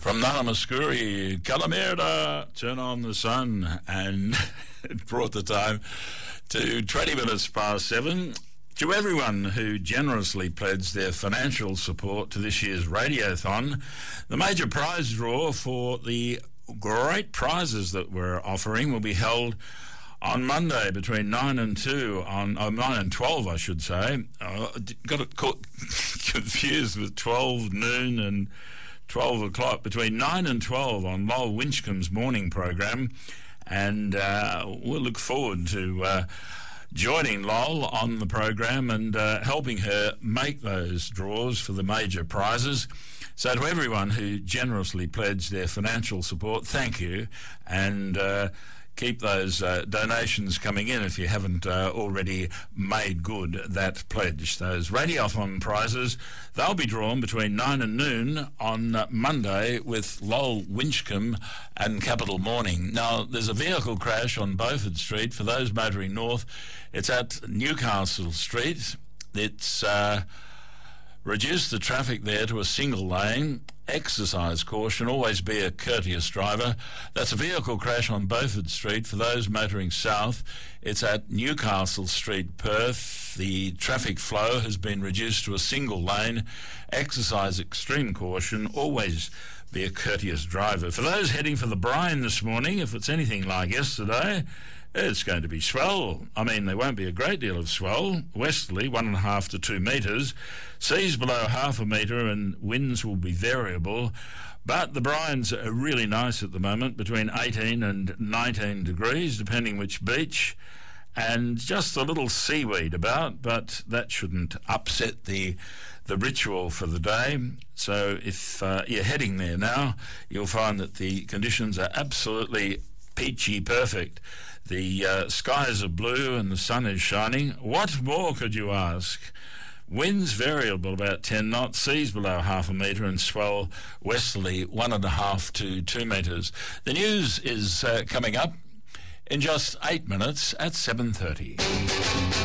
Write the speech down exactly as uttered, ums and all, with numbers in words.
From Nanamuskuri, Kalamerda, turn on the sun, and it brought the time to twenty minutes past seven. To everyone who generously pledged their financial support to this year's Radiothon, the major prize draw for the great prizes that we're offering will be held on Monday between nine and two, on oh, nine and twelve, I should say. Uh, got it caught, confused with twelve noon and twelve o'clock, between nine and twelve on Lol Winchcombe's morning program, and uh, we'll look forward to uh, joining Lol on the program and uh, helping her make those draws for the major prizes. So to everyone who generously pledged their financial support, thank you, and uh, keep those uh, donations coming in if you haven't uh, already made good that pledge. Those Radiothon prizes, they'll be drawn between nine and noon on uh, Monday with Lol Winchcombe and Capital Morning. Now, there's a vehicle crash on Beaufort Street. For those motoring north, it's at Newcastle Street. It's uh, reduced the traffic there to a single lane. Exercise caution, always be a courteous driver. That's a vehicle crash on Beaufort Street. For those motoring south, it's at Newcastle Street, Perth. The traffic flow has been reduced to a single lane. Exercise extreme caution, always be a courteous driver. For those heading for the brine this morning, if it's anything like yesterday, it's going to be swell. I mean, there won't be a great deal of swell. Westerly, one and a half to two metres. Seas below half a metre, and winds will be variable. But the brines are really nice at the moment, between eighteen and nineteen degrees, depending which beach. And just a little seaweed about, but that shouldn't upset the the ritual for the day. So if uh, you're heading there now, you'll find that the conditions are absolutely peachy perfect. The uh, skies are blue and the sun is shining. What more could you ask? Winds variable about ten knots, seas below half a metre, and swell westerly one and a half to two metres. The news is uh, coming up in just eight minutes at seven thirty.